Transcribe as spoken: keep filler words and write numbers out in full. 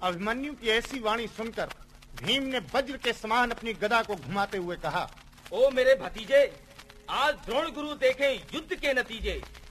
अभिमन्यु की ऐसी वाणी सुनकर भीम ने वज्र के समान अपनी गदा को घुमाते हुए कहा, ओ मेरे भतीजे, आज द्रोण गुरु देखें युद्ध के नतीजे।